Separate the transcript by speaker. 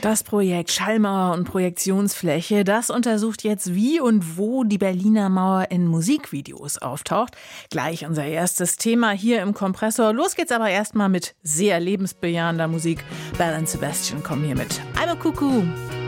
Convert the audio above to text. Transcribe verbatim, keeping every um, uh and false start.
Speaker 1: Das Projekt Schallmauer und Projektionsfläche, das untersucht jetzt, wie und wo die Berliner Mauer in Musikvideos auftaucht. Gleich unser erstes Thema hier im Kompressor. Los geht's aber erstmal mit sehr lebensbejahender Musik. Belle und Sebastian kommen hier mit I'm a Cuckoo.